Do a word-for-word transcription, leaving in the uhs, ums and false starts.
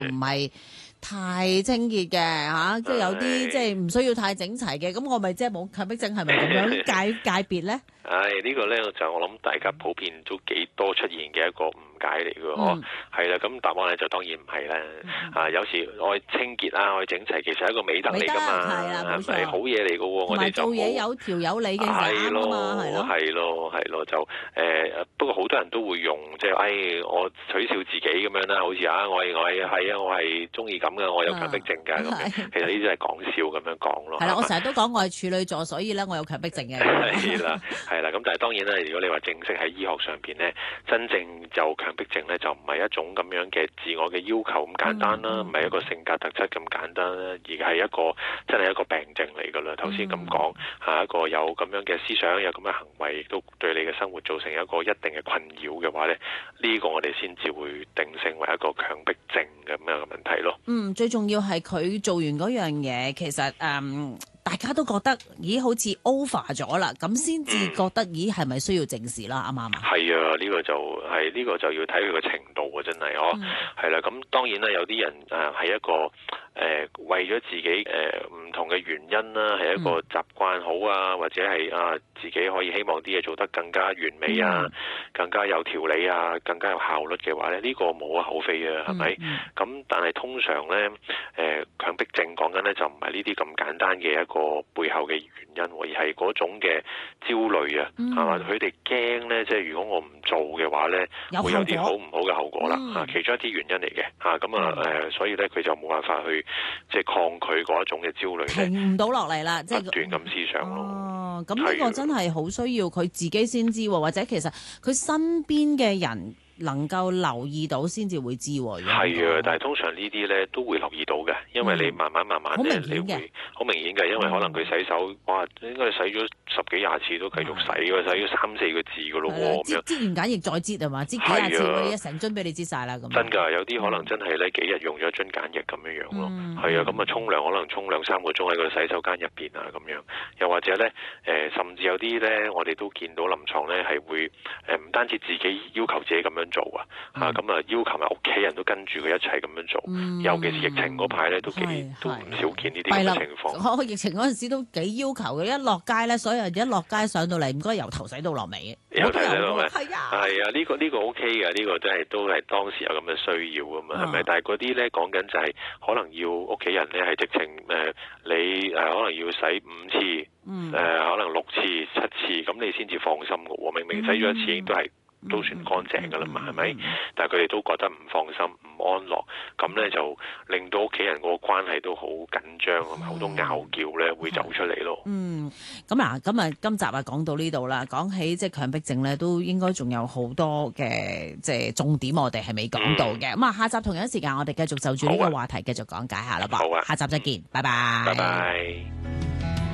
唔係太清潔嘅嚇，即係有啲即係唔需要太整齊嘅，咁我咪即係冇強迫症，係咪咁樣界界別咧？ 唉，呢個咧就我諗大家普遍都幾多出現嘅一個誤解嚟嘅喎，係啦，咁答案咧就當然唔係啦。啊，有時愛清潔啊，愛整齊，其實係一個美德嚟㗎嘛，係咪好嘢嚟㗎喎？我哋就做嘢有條有理嘅係咯， 係咯， 係咯，係咯，就誒不過好多人都會用即係，唉，我取笑自己咁樣啦，好似啊，我係我係係啊，我係中意咁嘅，我有強迫症㗎咁樣。其實呢啲係講笑咁樣講咯。 係啦，我成日都講我係處女座，所以咧我有強迫症嘅。 係啦。係啦，咁但係當然咧，如果你話正式喺醫學上邊咧，真正就強迫症咧，就唔係一種咁樣嘅自我嘅要求咁簡單啦，唔係、嗯、一個性格特質咁簡單啦，而係一個真係一個病症嚟㗎啦。頭先咁講係一個有咁樣嘅思想，有咁嘅行為，亦都對你嘅生活造成一個一定嘅困擾嘅話咧，呢、這個我哋先至會定性為一個強迫症咁樣嘅問題咯。 嗯，最重要係佢做完嗰樣嘢，其實誒。嗯大家都覺得，咦，好似 over 咗啦，咁先至覺得，嗯、咦，係咪需要正視啦？啱唔啱啊？ 係啊，呢、呢個就係呢、呢個就要睇佢個程度啊！真係哦，係啦、嗯，咁當然啦，有啲人誒係一個誒、呃、為咗自己誒唔、呃、同嘅原因啦，係一個習慣好啊，或者係啊自己可以希望啲嘢做得更加完美啊，嗯、更加有條理啊，更加有效率嘅話咧，呢、呢個無可厚非啊，係咪？咁、嗯嗯、但係通常咧，誒、呃、強迫症講緊咧就唔係呢啲咁簡單嘅一個背後嘅原因，而係嗰種嘅焦慮啊，係嘛、嗯？佢哋驚咧，即係如果我唔做嘅話咧，有會有啲好唔好嘅後果啦。啊、嗯，其中一啲原因嚟嘅，嚇咁啊誒、呃，所以咧佢就冇辦法去即係抗拒嗰一種嘅焦慮， 停唔到落嚟啦，即係不斷咁思想咯。 哦，咁呢個真係好需要佢自己先知，或者其實佢身邊嘅人能夠留意到先至會知喎。 係啊，但係通常呢啲咧都會留意到嘅，因為你慢慢慢慢咧，你會好明顯嘅，因為可能佢洗手，哇，應該洗咗十幾廿次都繼續洗嘅，洗咗三四個字嘅咯喎，咁樣擠完梘液再擠係嘛？擠幾廿次佢一成樽俾你擠晒啦咁。 真㗎，有啲可能真係咧幾日用咗樽梘液咁樣樣咯，係啊，咁啊沖涼可能沖兩三個鐘喺個洗手間入邊啊咁樣，又或者咧誒，甚至有啲咧我哋都見到臨床咧係會誒唔單止自己要求自己咁樣做啊，嚇咁啊要求埋屋企人都跟住佢一齊咁樣做，尤其是疫情嗰排咧都幾都唔少見呢啲咁嘅情況。 我疫情嗰陣時都幾要求嘅，一落街咧，所有人一落街上到嚟唔該由頭洗到落尾。 由頭洗到落尾， 係啊， 係啊，呢個呢個 OK 嘅，呢個真係都係當時有咁嘅需要啊嘛，係咪？但係嗰啲咧講緊就係可能要屋企人咧係直情誒你誒可能要洗五次，誒可能六次七次，咁你先至放心嘅喎。明明洗咗一次已經都係。都算乾淨㗎啦嘛，係咪？但係佢哋都覺得唔放心、唔安樂，咁咧就令到屋企人嗰個關係都好緊張，咁好多拗撬咧會走出嚟咯。 嗯，咁嗱，咁啊，今集啊講到呢度啦，講起即係強迫症咧，都應該仲有好多嘅即係重點，我哋係未講到嘅。咁啊、嗯，下集同樣時間，我哋繼續就住呢個話題繼續講解下啦噃。好啊，下集再見，拜拜。 拜拜。